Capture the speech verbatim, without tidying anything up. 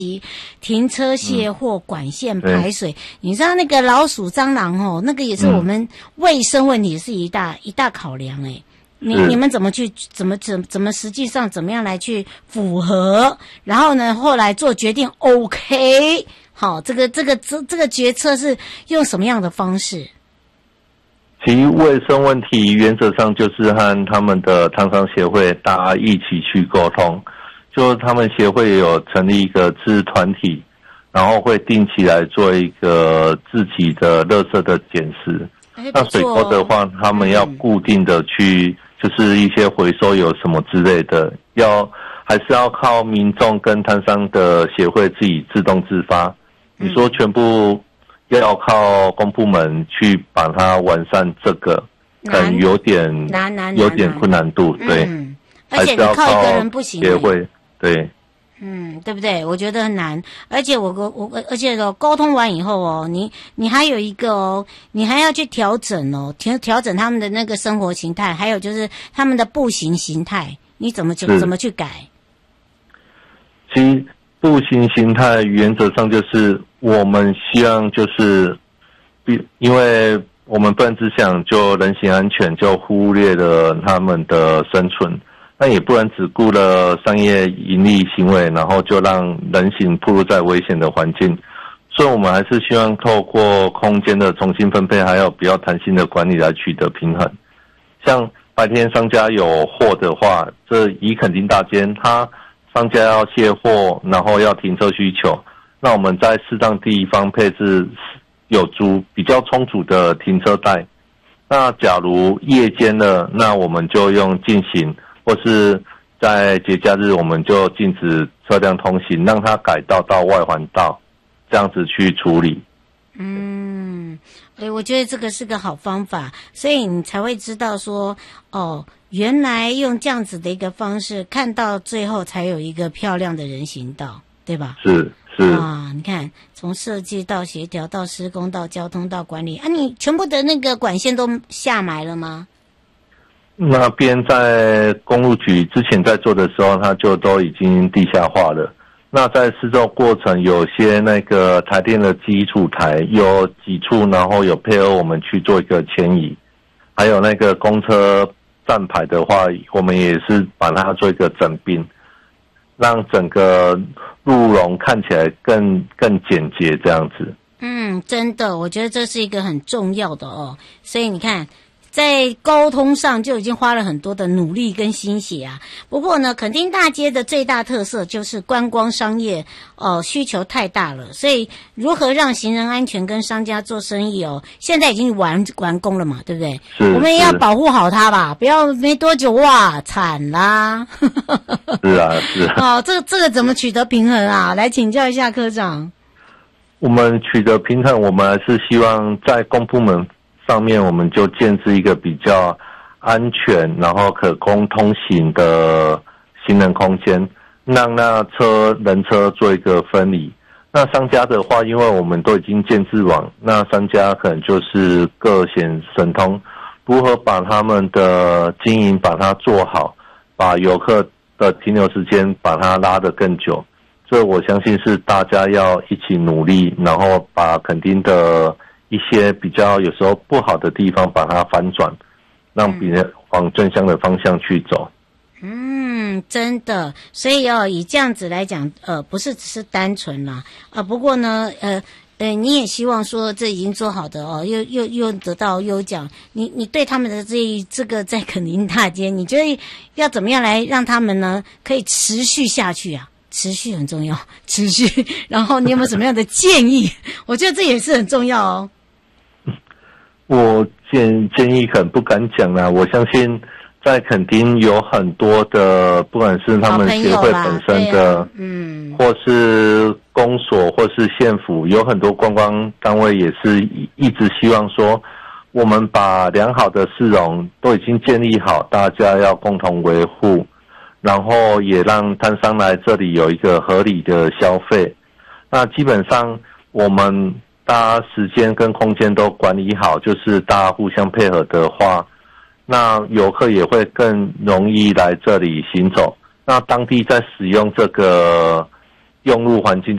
停车卸货、嗯、管线排水，你知道那个老鼠蟑螂哦，那个也是我们卫生问题是一大、嗯、一大考量诶。你你们怎么去怎么怎怎么实际上怎么样来去符合，然后呢后来做决定 OK， 好，这个这个这这个决策是用什么样的方式？ 其实卫生问题原则上就是和他们的厂商协会大家一起去沟通，就他们协会有成立一个自治团体，然后会定期来做一个自己的垃圾的检视。那水沟的话，他们要固定的去，就是一些回收有什么之类的，要还是要靠民众跟摊商的协会自己自动自发。你说全部要靠公部门去把它完善，这个可能有点难难有点困难度，对， 嗯，而且你靠一个人不行， 协会对。 嗯，对不对？我觉得很难，而且我我我，而且哦，沟通完以后哦，你你还有一个哦，你还要去调整哦，调调整他们的那个生活形态，还有就是他们的步行形态，你怎么去怎么去改？ 其实步行形态原则上就是我们希望就是，因为我们不能只想就人行安全，就忽略了他们的生存。那也不能只顾了商业盈利行为，然后就让人行暴露在危险的环境。所以我们还是希望透过空间的重新分配，还有比较弹性的管理来取得平衡。像白天商家有货的话，这以垦丁大街，他商家要卸货，然后要停车需求，那我们在适当地方配置有足比较充足的停车带。那假如夜间了，那我们就用禁行。或是在节假日，我们就禁止车辆通行，让它改道到外环道，这样子去处理。 嗯，对，我觉得这个是个好方法，所以你才会知道说，哦，原来用这样子的一个方式，看到最后才有一个漂亮的人行道，对吧？ 是是啊，你看，从设计到协调到施工到交通到管理啊，你全部的那个管线都下埋了吗？ 那边在公路局之前在做的时候，它就都已经地下化了。那在施作过程，有些那个台电的基础台有几处，然后有配合我们去做一个迁移。还有那个公车站牌的话，我们也是把它做一个整并，让整个路容看起来更更简洁这样子。 嗯，真的，我觉得这是一个很重要的哦。所以你看，在沟通上就已经花了很多的努力跟心血啊。不过呢，垦丁大街的最大特色就是观光商业呃需求太大了，所以如何让行人安全跟商家做生意哦，现在已经完完工了嘛，对不对？我们也要保护好它吧，不要没多久哇惨啦。 是啊是啊。 哦，这个这个怎么取得平衡啊？来请教一下科长。 我们取得平衡，我们还是希望在公部门上面，我们就建置一个比较安全，然后可供通行的行人空间，让那车人车做一个分离。那商家的话，因为我们都已经建置网，那商家可能就是各显神通，如何把他们的经营把它做好，把游客的停留时间把它拉得更久。这我相信是大家要一起努力，然后把垦丁的一些比较有时候不好的地方把它反转，让别人往正向的方向去走。 嗯，真的，所以哦，以这样子来讲，呃，不是只是单纯啦，啊、呃，不过呢，呃，呃，你也希望说这已经做好的哦，又又又得到优奖，你你对他们的这这个在垦丁大街，你觉得要怎么样来让他们呢可以持续下去啊？持续很重要，持续。然后你有没有什么样的建议？我觉得这也是很重要哦。 我建建议可能不敢讲啦，我相信在垦丁有很多的，不管是他们协会本身的，啊、嗯，或是公所，或是县府，有很多观光单位也是一直希望说，我们把良好的市容都已经建立好，大家要共同维护。然后也让摊商来这里有一个合理的消费。那基本上我们大家时间跟空间都管理好，就是大家互相配合的话，那游客也会更容易来这里行走。那当地在使用这个用入环境